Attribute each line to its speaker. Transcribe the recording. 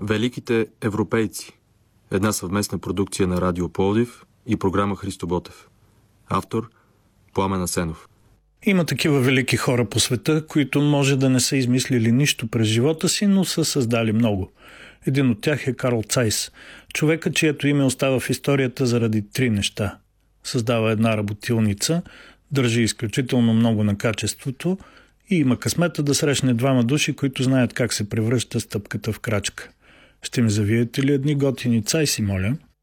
Speaker 1: Великите европейци. Една съвместна продукция на Радио Пловдив и програма Христо Ботев. Автор Пламен Асенов.
Speaker 2: Има такива велики хора по света, които може да не са измислили нищо през живота си, но са създали много. Един от тях е Карл Цайс, човекът, чието име остава в историята заради 3 неща. Създава една работилница, държи изключително много на качеството и има късмета да срещне 2 души, които знаят как се превръща стъпката в крачка. Ще ми завиете ли едни готини цайси, моля?